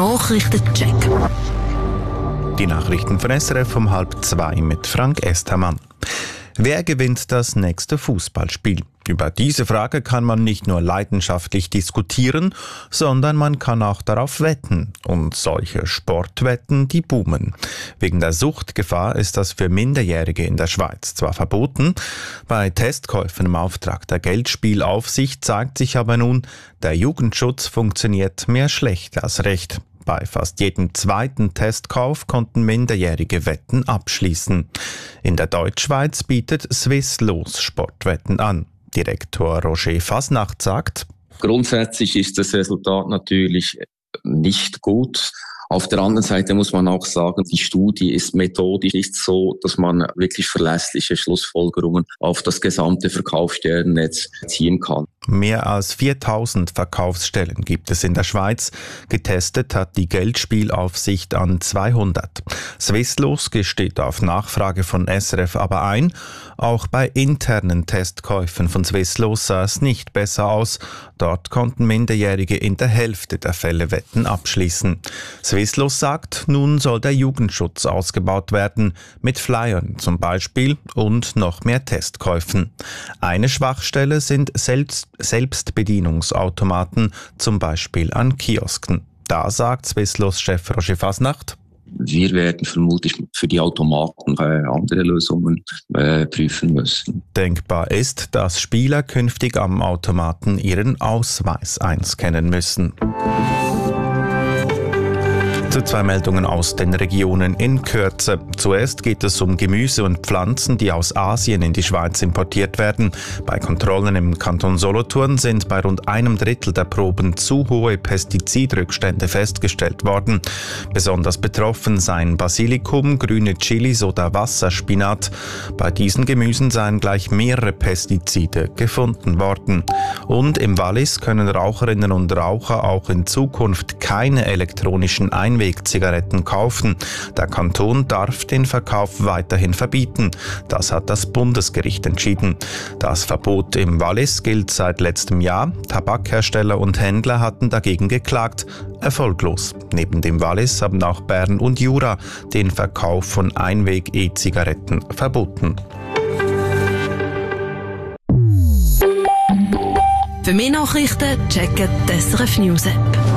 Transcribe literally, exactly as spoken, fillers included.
Nachrichtencheck. Die Nachrichten von S R F um halb zwei mit Frank Estermann. Wer gewinnt das nächste Fußballspiel? Über diese Frage kann man nicht nur leidenschaftlich diskutieren, sondern man kann auch darauf wetten. Und solche Sportwetten, die boomen. Wegen der Suchtgefahr ist das für Minderjährige in der Schweiz zwar verboten, bei Testkäufen im Auftrag der Geldspielaufsicht zeigt sich aber nun, der Jugendschutz funktioniert mehr schlecht als recht. Bei fast jedem zweiten Testkauf konnten Minderjährige Wetten abschließen. In der Deutschschweiz bietet Swisslos Sportwetten an. Direktor Roger Fasnacht sagt: Grundsätzlich ist das Resultat natürlich nicht gut. Auf der anderen Seite muss man auch sagen, die Studie ist methodisch nicht so, dass man wirklich verlässliche Schlussfolgerungen auf das gesamte Verkaufsstellennetz ziehen kann. Mehr als viertausend Verkaufsstellen gibt es in der Schweiz. Getestet hat die Geldspielaufsicht an zweihundert. Swisslos gesteht auf Nachfrage von S R F aber ein, auch bei internen Testkäufen von Swisslos sah es nicht besser aus. Dort konnten Minderjährige in der Hälfte der Fälle Wetten abschließen. Swisslos sagt, nun soll der Jugendschutz ausgebaut werden, mit Flyern zum Beispiel und noch mehr Testkäufen. Eine Schwachstelle sind selbst Selbstbedienungsautomaten, zum Beispiel an Kiosken. Da sagt Swisslos-Chef Roger Fasnacht: Wir werden vermutlich für die Automaten äh, andere Lösungen äh, prüfen müssen. Denkbar ist, dass Spieler künftig am Automaten ihren Ausweis einscannen müssen. Zu zwei Meldungen aus den Regionen in Kürze. Zuerst geht es um Gemüse und Pflanzen, die aus Asien in die Schweiz importiert werden. Bei Kontrollen im Kanton Solothurn sind bei rund einem Drittel der Proben zu hohe Pestizidrückstände festgestellt worden. Besonders betroffen seien Basilikum, grüne Chilis oder Wasserspinat. Bei diesen Gemüsen seien gleich mehrere Pestizide gefunden worden. Und im Wallis können Raucherinnen und Raucher auch in Zukunft keine elektronischen Einwegzigaretten kaufen. Der Kanton darf den Verkauf weiterhin verbieten. Das hat das Bundesgericht entschieden. Das Verbot im Wallis gilt seit letztem Jahr. Tabakhersteller und Händler hatten dagegen geklagt. Erfolglos. Neben dem Wallis haben auch Bern und Jura den Verkauf von Einweg-E-Zigaretten verboten. Für mehr Nachrichten checken die S R F News App.